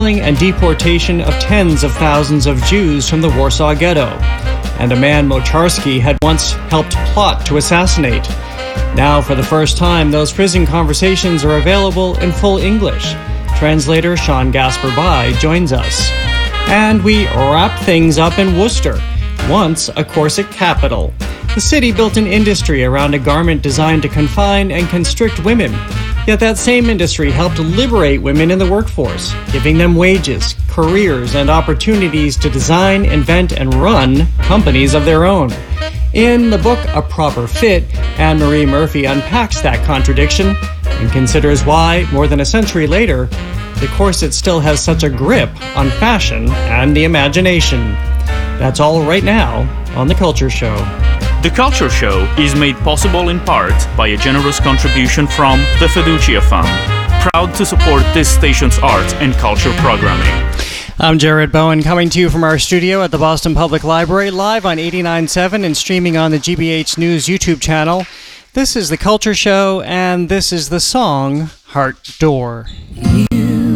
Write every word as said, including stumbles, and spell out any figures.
and deportation of tens of thousands of Jews from the Warsaw Ghetto, and a man Mocharski had once helped plot to assassinate. Now, for the first time, those prison conversations are available in full English. Translator Sean Gasper Bai joins us. And we wrap things up in Worcester, once a corset capital. The city built an industry around a garment designed to confine and constrict women. Yet that same industry helped liberate women in the workforce, giving them wages, careers, and opportunities to design, invent, and run companies of their own. In the book A Proper Fit, Anne-Marie Murphy unpacks that contradiction and considers why, more than a century later, the corset still has such a grip on fashion and the imagination. That's all right now on The Culture Show. The Culture Show is made possible in part by a generous contribution from the Fiducia Fund, proud to support this station's art and culture programming. I'm Jared Bowen, coming to you from our studio at the Boston Public Library, live on eighty-nine point seven and streaming on the G B H News YouTube channel. This is The Culture Show, and this is the song Heart Door.